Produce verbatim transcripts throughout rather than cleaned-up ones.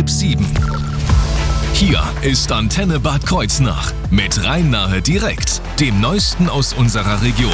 halb sieben. Hier ist Antenne Bad Kreuznach mit Rhein-Nahe direkt, dem Neuesten aus unserer Region.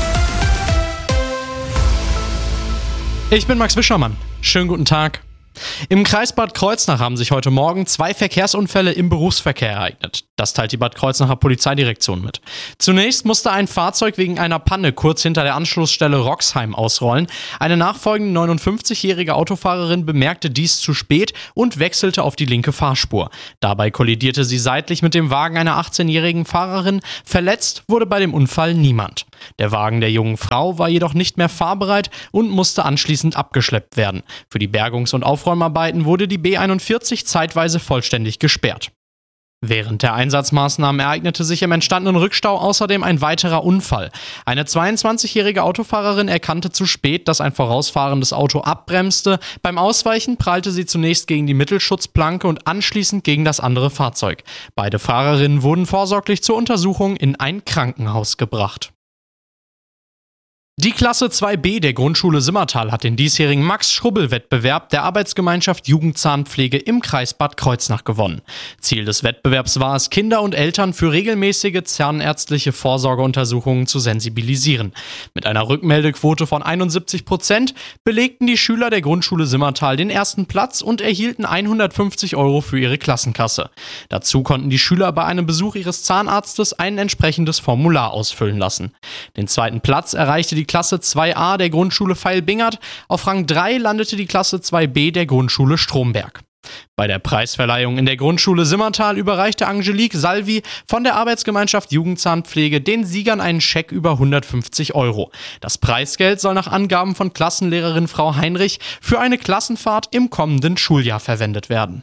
Ich bin Max Wischermann. Schönen guten Tag. Im Kreis Bad Kreuznach haben sich heute Morgen zwei Verkehrsunfälle im Berufsverkehr ereignet. Das teilt die Bad Kreuznacher Polizeidirektion mit. Zunächst musste ein Fahrzeug wegen einer Panne kurz hinter der Anschlussstelle Roxheim ausrollen. Eine nachfolgende neunundfünfzigjährige Autofahrerin bemerkte dies zu spät und wechselte auf die linke Fahrspur. Dabei kollidierte sie seitlich mit dem Wagen einer achtzehnjährigen Fahrerin. Verletzt wurde bei dem Unfall niemand. Der Wagen der jungen Frau war jedoch nicht mehr fahrbereit und musste anschließend abgeschleppt werden. Für die Bergungs- und Aufräumarbeiten wurde die B einundvierzig zeitweise vollständig gesperrt. Während der Einsatzmaßnahmen ereignete sich im entstandenen Rückstau außerdem ein weiterer Unfall. Eine zweiundzwanzigjährige Autofahrerin erkannte zu spät, dass ein vorausfahrendes Auto abbremste. Beim Ausweichen prallte sie zunächst gegen die Mittelschutzplanke und anschließend gegen das andere Fahrzeug. Beide Fahrerinnen wurden vorsorglich zur Untersuchung in ein Krankenhaus gebracht. Die Klasse zwei b der Grundschule Simmertal hat den diesjährigen Max-Schrubbel-Wettbewerb der Arbeitsgemeinschaft Jugendzahnpflege im Kreis Bad Kreuznach gewonnen. Ziel des Wettbewerbs war es, Kinder und Eltern für regelmäßige zahnärztliche Vorsorgeuntersuchungen zu sensibilisieren. Mit einer Rückmeldequote von einundsiebzig Prozent belegten die Schüler der Grundschule Simmertal den ersten Platz und erhielten hundertfünfzig Euro für ihre Klassenkasse. Dazu konnten die Schüler bei einem Besuch ihres Zahnarztes ein entsprechendes Formular ausfüllen lassen. Den zweiten Platz erreichte die Klasse zwei a der Grundschule Veil-Bingert. Auf Rang drei landete die Klasse zwei b der Grundschule Stromberg. Bei der Preisverleihung in der Grundschule Simmertal überreichte Angelique Salvi von der Arbeitsgemeinschaft Jugendzahnpflege den Siegern einen Scheck über hundertfünfzig Euro. Das Preisgeld soll nach Angaben von Klassenlehrerin Frau Heinrich für eine Klassenfahrt im kommenden Schuljahr verwendet werden.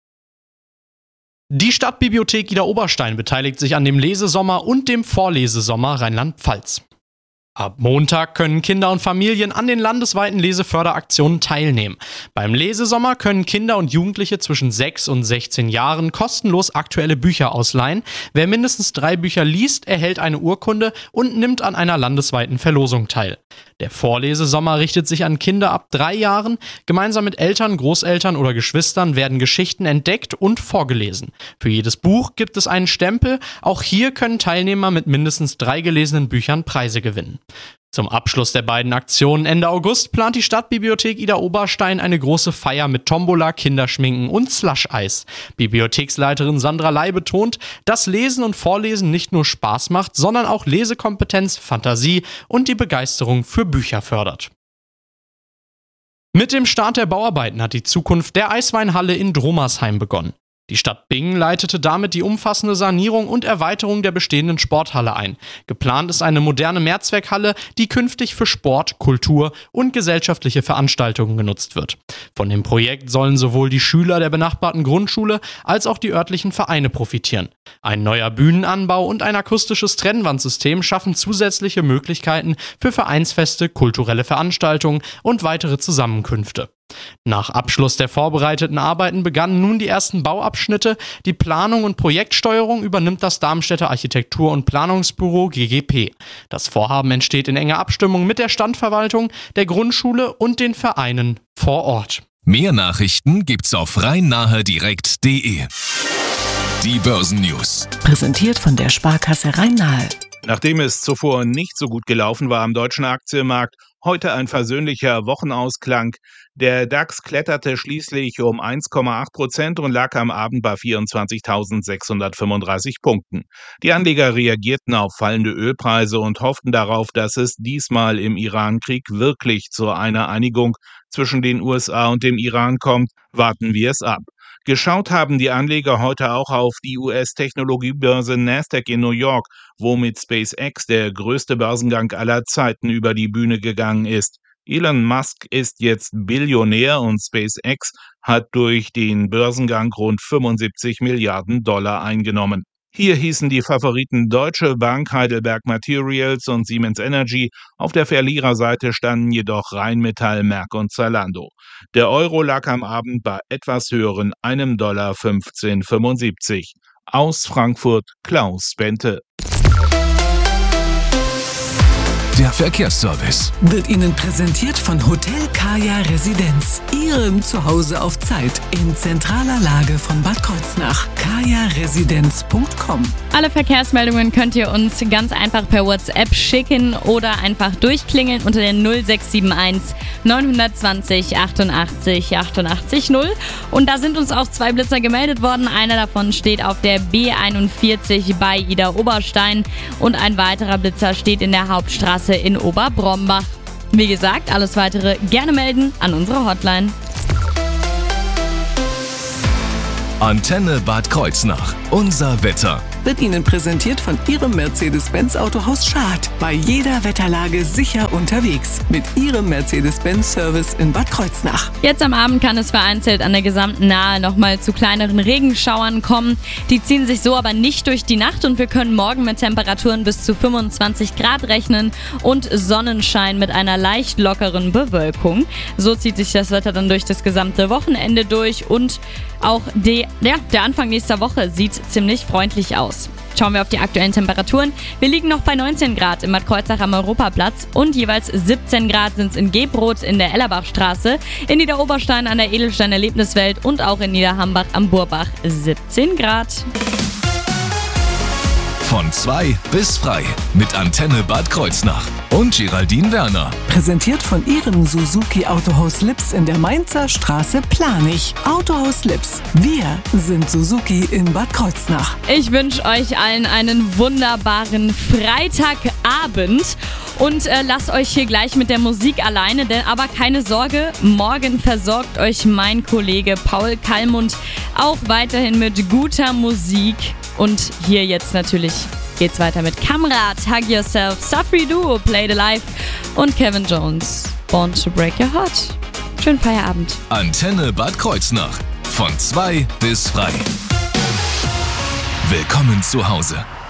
Die Stadtbibliothek Idar-Oberstein beteiligt sich an dem Lesesommer und dem Vorlesesommer Rheinland-Pfalz. Ab Montag können Kinder und Familien an den landesweiten Leseförderaktionen teilnehmen. Beim Lesesommer können Kinder und Jugendliche zwischen sechs und sechzehn Jahren kostenlos aktuelle Bücher ausleihen. Wer mindestens drei Bücher liest, erhält eine Urkunde und nimmt an einer landesweiten Verlosung teil. Der Vorlesesommer richtet sich an Kinder ab drei Jahren. Gemeinsam mit Eltern, Großeltern oder Geschwistern werden Geschichten entdeckt und vorgelesen. Für jedes Buch gibt es einen Stempel. Auch hier können Teilnehmer mit mindestens drei gelesenen Büchern Preise gewinnen. Zum Abschluss der beiden Aktionen Ende August plant die Stadtbibliothek Idar-Oberstein eine große Feier mit Tombola, Kinderschminken und Slush-Eis. Bibliotheksleiterin Sandra Ley betont, dass Lesen und Vorlesen nicht nur Spaß macht, sondern auch Lesekompetenz, Fantasie und die Begeisterung für Bücher fördert. Mit dem Start der Bauarbeiten hat die Zukunft der Eisweinhalle in Dromersheim begonnen. Die Stadt Bingen leitete damit die umfassende Sanierung und Erweiterung der bestehenden Sporthalle ein. Geplant ist eine moderne Mehrzweckhalle, die künftig für Sport, Kultur und gesellschaftliche Veranstaltungen genutzt wird. Von dem Projekt sollen sowohl die Schüler der benachbarten Grundschule als auch die örtlichen Vereine profitieren. Ein neuer Bühnenanbau und ein akustisches Trennwandsystem schaffen zusätzliche Möglichkeiten für Vereinsfeste, kulturelle Veranstaltungen und weitere Zusammenkünfte. Nach Abschluss der vorbereiteten Arbeiten begannen nun die ersten Bauabschnitte. Die Planung und Projektsteuerung übernimmt das Darmstädter Architektur- und Planungsbüro G G P. Das Vorhaben entsteht in enger Abstimmung mit der Standverwaltung, der Grundschule und den Vereinen vor Ort. Mehr Nachrichten gibt's auf rhein-nahe direkt punkt de. Die Börsennews. Präsentiert von der Sparkasse Rhein-Nahe. Nachdem es zuvor nicht so gut gelaufen war am deutschen Aktienmarkt, heute ein versöhnlicher Wochenausklang. Der DAX kletterte schließlich um eins Komma acht Prozent und lag am Abend bei vierundzwanzigtausendsechshundertfünfunddreißig Punkten. Die Anleger reagierten auf fallende Ölpreise und hofften darauf, dass es diesmal im Iran-Krieg wirklich zu einer Einigung zwischen den U S A und dem Iran kommt. Warten wir es ab. Geschaut haben die Anleger heute auch auf die U S-Technologiebörse Nasdaq in New York, wo mit SpaceX der größte Börsengang aller Zeiten über die Bühne gegangen ist. Elon Musk ist jetzt Billionär und SpaceX hat durch den Börsengang rund fünfundsiebzig Milliarden Dollar eingenommen. Hier hießen die Favoriten Deutsche Bank, Heidelberg Materials und Siemens Energy. Auf der Verliererseite standen jedoch Rheinmetall, Merck und Zalando. Der Euro lag am Abend bei etwas höheren einem Dollar fünfzehn Komma fünfundsiebzig. Aus Frankfurt Klaus Bente. der Verkehrsservice. Wird Ihnen präsentiert von Hotel Kaya Residenz. Ihrem Zuhause auf Zeit in zentraler Lage von Bad Kreuznach. kaya residenz punkt com. Alle Verkehrsmeldungen könnt ihr uns ganz einfach per WhatsApp schicken oder einfach durchklingeln unter der null sechs sieben eins neun zwei null achtundachtzig achtundachtzig null. Und da sind uns auch zwei Blitzer gemeldet worden. Einer davon steht auf der B einundvierzig bei Ida Oberstein und ein weiterer Blitzer steht in der Hauptstraße in Oberbrombach. Wie gesagt, alles weitere gerne melden an unsere Hotline. Antenne Bad Kreuznach. Unser Wetter. Wird Ihnen präsentiert von Ihrem Mercedes-Benz Autohaus Schad. Bei jeder Wetterlage sicher unterwegs. Mit Ihrem Mercedes-Benz-Service in Bad Kreuznach. Jetzt am Abend kann es vereinzelt an der gesamten Nahe nochmal zu kleineren Regenschauern kommen. Die ziehen sich so aber nicht durch die Nacht und wir können morgen mit Temperaturen bis zu fünfundzwanzig Grad rechnen und Sonnenschein mit einer leicht lockeren Bewölkung. So zieht sich das Wetter dann durch das gesamte Wochenende durch und auch die, ja, der Anfang nächster Woche sieht ziemlich freundlich aus. Schauen wir auf die aktuellen Temperaturen. Wir liegen noch bei neunzehn Grad in Bad Kreuznach am Europaplatz und jeweils siebzehn Grad sind es in Gebrodt in der Ellerbachstraße, in Niederoberstein an der Edelstein Erlebniswelt und auch in Niederhambach am Burbach siebzehn Grad. Von zwei bis frei mit Antenne Bad Kreuznach und Geraldine Werner. Präsentiert von Ihrem Suzuki Autohaus Lips in der Mainzer Straße Planich. Autohaus Lips. Wir sind Suzuki in Bad Kreuznach. Ich wünsche euch allen einen wunderbaren Freitagabend und äh, lasst euch hier gleich mit der Musik alleine, denn aber keine Sorge, morgen versorgt euch mein Kollege Paul Kallmund auch weiterhin mit guter Musik. Und hier jetzt natürlich geht's weiter mit Kamrat, Hug Yourself, Safri Duo, Play the Life und Kevin Jones, Born to Break Your Heart. Schönen Feierabend. Antenne Bad Kreuznach. Von zwei bis frei. Willkommen zu Hause.